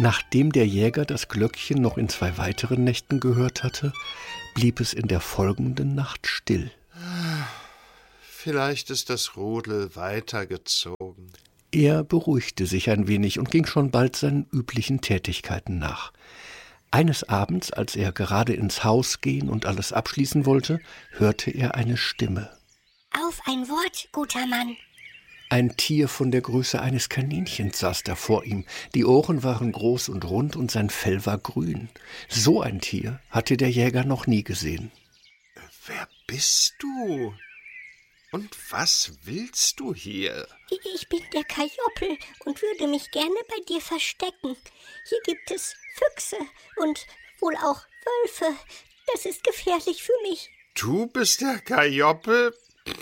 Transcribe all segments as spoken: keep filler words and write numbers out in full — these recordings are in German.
Nachdem der Jäger das Glöckchen noch in zwei weiteren Nächten gehört hatte, blieb es in der folgenden Nacht still. Vielleicht ist das Rudel weitergezogen. Er beruhigte sich ein wenig und ging schon bald seinen üblichen Tätigkeiten nach. Eines Abends, als er gerade ins Haus gehen und alles abschließen wollte, hörte er eine Stimme. Auf ein Wort, guter Mann. Ein Tier von der Größe eines Kaninchens saß da vor ihm. Die Ohren waren groß und rund und sein Fell war grün. So ein Tier hatte der Jäger noch nie gesehen. Wer bist du? Und was willst du hier? Ich bin der Kajoppel und würde mich gerne bei dir verstecken. Hier gibt es Füchse und wohl auch Wölfe. Das ist gefährlich für mich. Du bist der Kajoppel?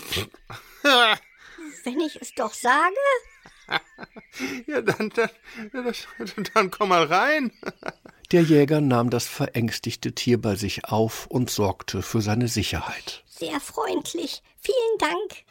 Wenn ich es doch sage? Ja, dann, dann, dann, dann komm mal rein. Der Jäger nahm das verängstigte Tier bei sich auf und sorgte für seine Sicherheit. Sehr freundlich. Vielen Dank.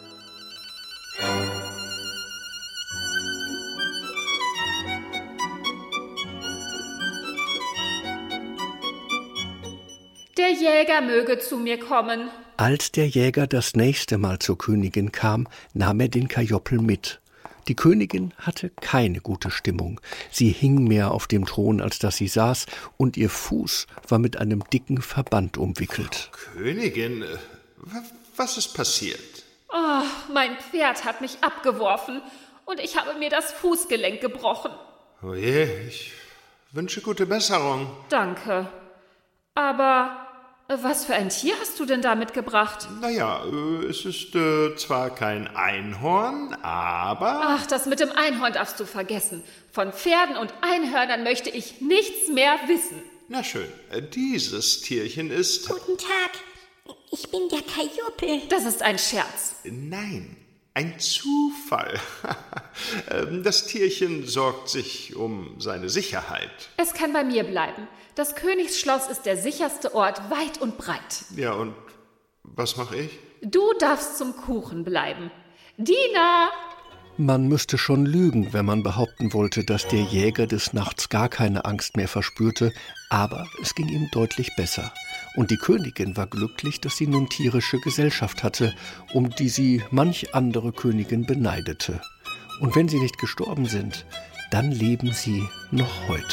Der Jäger möge zu mir kommen. Als der Jäger das nächste Mal zur Königin kam, nahm er den Kajoppel mit. Die Königin hatte keine gute Stimmung. Sie hing mehr auf dem Thron, als dass sie saß, und ihr Fuß war mit einem dicken Verband umwickelt. Frau Königin, was ist passiert? Oh, mein Pferd hat mich abgeworfen und ich habe mir das Fußgelenk gebrochen. Oh je, ich wünsche gute Besserung. Danke. Aber was für ein Tier hast du denn da mitgebracht? Naja, es ist äh, zwar kein Einhorn, aber... Ach, das mit dem Einhorn darfst du vergessen. Von Pferden und Einhörnern möchte ich nichts mehr wissen. Na schön, dieses Tierchen ist... Guten Tag, ich bin der Kajoppel. Das ist ein Scherz. Nein, ein Zufall. Das Tierchen sorgt sich um seine Sicherheit. Es kann bei mir bleiben. Das Königsschloss ist der sicherste Ort weit und breit. Ja, und was mache ich? Du darfst zum Kuchen bleiben. Diener! Man müsste schon lügen, wenn man behaupten wollte, dass der Jäger des Nachts gar keine Angst mehr verspürte, aber es ging ihm deutlich besser. Und die Königin war glücklich, dass sie nun tierische Gesellschaft hatte, um die sie manch andere Königin beneidete. Und wenn sie nicht gestorben sind, dann leben sie noch heute.